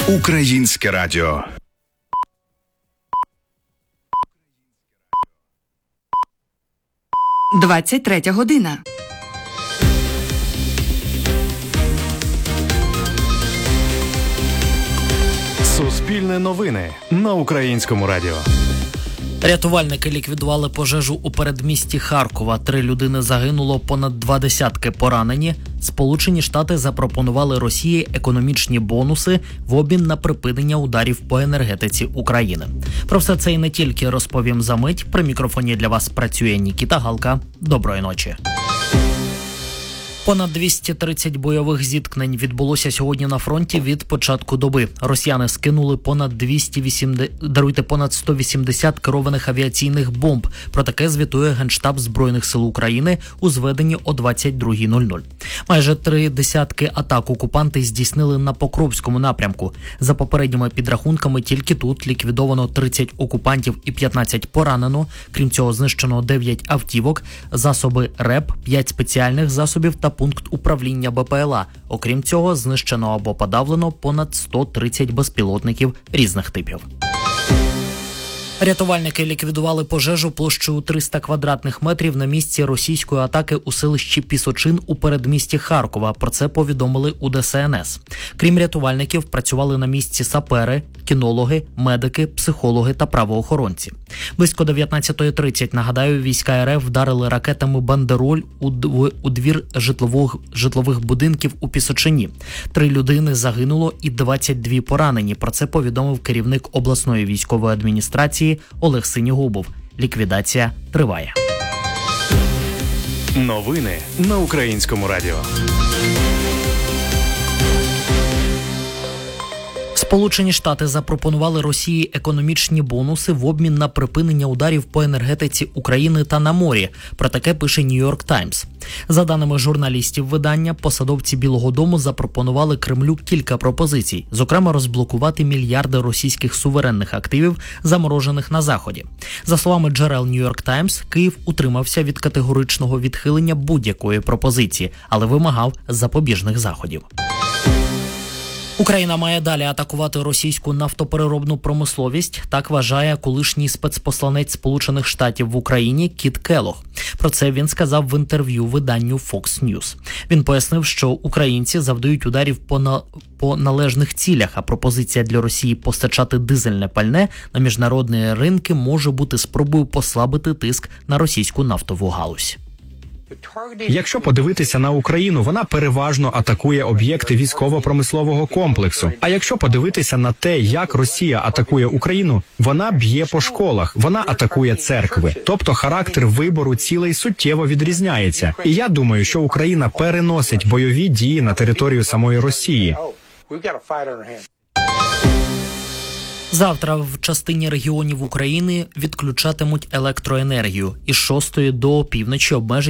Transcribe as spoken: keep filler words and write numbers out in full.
Українське радіо. двадцять третя година. Суспільне новини на Українському радіо. Рятувальники ліквідували пожежу у передмісті Харкова. Три людини загинуло, понад два десятки поранені. Сполучені Штати запропонували Росії економічні бонуси в обмін на припинення ударів по енергетиці України. Про все це і не тільки розповім за мить. При мікрофоні для вас працює Нікіта Галка. Доброї ночі. Понад двісті тридцять бойових зіткнень відбулося сьогодні на фронті від початку доби. Росіяни скинули понад двісті вісімдесят, даруйте, понад сто вісімдесят керованих авіаційних бомб. Про таке звітує Генштаб Збройних сил України у зведенні о двадцять друга нуль нуль. Майже три десятки атак окупанти здійснили на Покровському напрямку. За попередніми підрахунками, тільки тут ліквідовано тридцять окупантів і п'ятнадцять поранено. Крім цього, знищено дев'ять автівок, засоби РЕП, п'ять спеціальних засобів та пункт управління БПЛА. Окрім цього, знищено або подавлено понад сто тридцять безпілотників різних типів. Рятувальники ліквідували пожежу площею триста квадратних метрів на місці російської атаки у селищі Пісочин у передмісті Харкова. Про це повідомили у Де Се Ен Ес. Крім рятувальників, працювали на місці сапери, кінологи, медики, психологи та правоохоронці. Близько дев'ятнадцята тридцять, нагадаю, війська Ер Еф вдарили ракетами «Бандероль» у, у двір житлових, житлових будинків у Пісочині. Три людини загинуло і двадцять дві поранені. Про це повідомив керівник обласної військової адміністрації Олег Синігубов. Ліквідація триває. Новини на Українському радіо. Сполучені Штати запропонували Росії економічні бонуси в обмін на припинення ударів по енергетиці України та на морі. Про таке пише Нью-Йорк Таймс. За даними журналістів видання, посадовці Білого дому запропонували Кремлю кілька пропозицій. Зокрема, розблокувати мільярди російських суверенних активів, заморожених на Заході. За словами джерел Нью-Йорк Таймс, Київ утримався від категоричного відхилення будь-якої пропозиції, але вимагав запобіжних заходів. Україна має далі атакувати російську нафтопереробну промисловість, так вважає колишній спецпосланець Сполучених Штатів в Україні Кіт Келлог. Про це він сказав в інтерв'ю виданню Фокс Ньюс. Він пояснив, що українці завдають ударів по, на... по належних цілях, а пропозиція для Росії постачати дизельне пальне на міжнародні ринки може бути спробою послабити тиск на російську нафтову галузь. Якщо подивитися на Україну, вона переважно атакує об'єкти військово-промислового комплексу. А якщо подивитися на те, як Росія атакує Україну, вона б'є по школах, вона атакує церкви. Тобто характер вибору цілей суттєво відрізняється. І я думаю, що Україна переносить бойові дії на територію самої Росії. Завтра в частині регіонів України відключатимуть електроенергію. Із шостої до півночі обмежать